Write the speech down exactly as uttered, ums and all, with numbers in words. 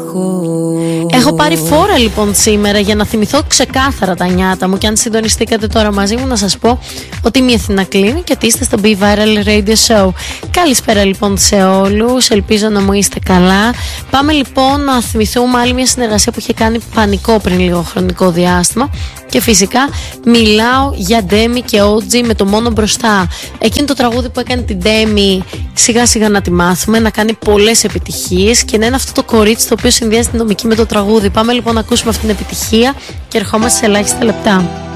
Έχω πάρει φόρα λοιπόν σήμερα για να θυμηθώ ξεκάθαρα τα νιάτα μου. Και αν συντονιστήκατε τώρα μαζί μου, να σας πω ότι είμαι η Αθηνά Κλίνη και ότι είστε στο Be Viral Radio Show. Καλησπέρα λοιπόν σε όλους, ελπίζω να μου είστε καλά. Πάμε λοιπόν να θυμηθούμε άλλη μια συνεργασία που είχε κάνει Πανικό πριν λίγο χρονικό διάστημα. Και φυσικά μιλάω για Ντέμι και ο τζι με το Μόνο Μπροστά. Εκείνο το τραγούδι που έκανε την Ντέμι σιγά σιγά να τη μάθουμε, να κάνει πολλές επιτυχίες και να είναι αυτό το κορίτσι το οποίο συνδυάζει την νομική με το τραγούδι. Πάμε λοιπόν να ακούσουμε αυτή την επιτυχία και ερχόμαστε σε ελάχιστα λεπτά.